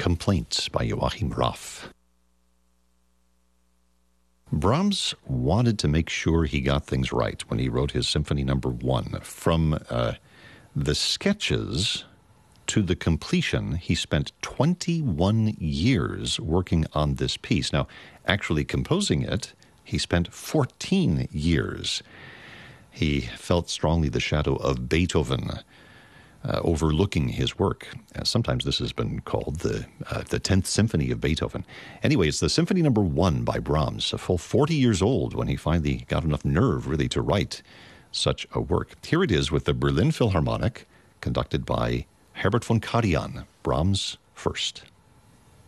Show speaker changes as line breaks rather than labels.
Complaints by Joachim Raff. Brahms wanted to make sure he got things right when he wrote his Symphony No. 1. From the sketches to the completion, he spent 21 years working on this piece. Now, actually composing it, he spent 14 years. He felt strongly the shadow of Beethoven overlooking his work. Sometimes this has been called the 10th Symphony of Beethoven. Anyway, it's the Symphony No. 1 by Brahms, a full 40 years old when he finally got enough nerve really to write such a work. Here it is with the Berlin Philharmonic, conducted by Herbert von Karajan, Brahms first.